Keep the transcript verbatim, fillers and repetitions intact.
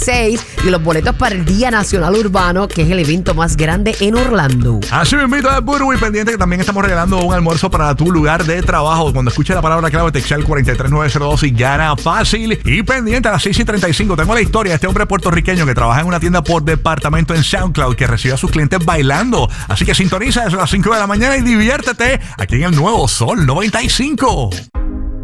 seis y los boletos para el Día Nacional Urbano, que es el evento más grande en Orlando. Así me invito a Burbu y pendiente que también estamos regalando un almuerzo para tu lugar de trabajo. Cuando escuches la palabra clave, textea al cuatro tres nueve cero dos y gana fácil. Y pendiente a las seis y treinta y cinco tengo la historia de este hombre puertorriqueño que trabaja en una tienda por departamento en SoundCloud que recibe a sus clientes bailando. Así que sintoniza desde las cinco de la mañana y diviértete aquí en el nuevo Sol noventa y cinco.